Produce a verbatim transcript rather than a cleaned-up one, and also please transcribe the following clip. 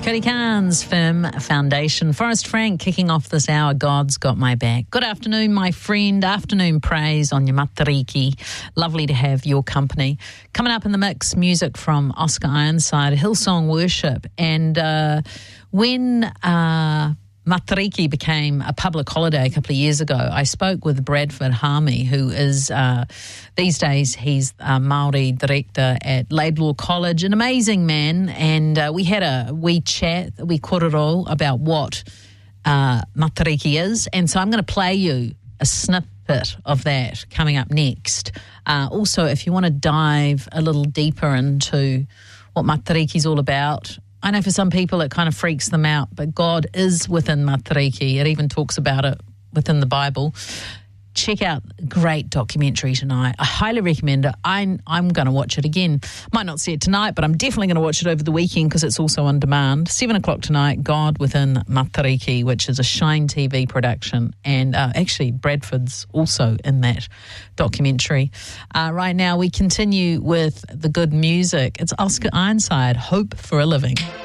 Cody Carnes, Firm Foundation. Forrest Frank kicking off this hour, God's Got My Back. Good afternoon, my friend. Afternoon praise on your Matariki. Lovely to have your company. Coming up in the mix, music from Oscar Ironside, Hillsong Worship. And uh, when... Uh, Matariki became a public holiday a couple of years ago, I spoke with Bradford Harmy, who is, uh, these days, he's a Māori director at Laidlaw College, an amazing man, and uh, we had a wee chat, we korero about what uh, Matariki is, and so I'm going to play you a snippet of that coming up next. Uh, also, if you want to dive a little deeper into what Matariki's all about, I know for some people it kind of freaks them out, but God is within Matariki. It even talks about it within the Bible. Check out a great documentary tonight. I highly recommend it. I'm, I'm going to watch it again. Might not see it tonight, but I'm definitely going to watch it over the weekend because it's also on demand. Seven o'clock tonight, God Within Matariki, which is a Shine T V production. And uh, actually, Bradford's also in that documentary. Uh, right now, we continue with the good music. It's Oscar Ironside, Hope for a Living.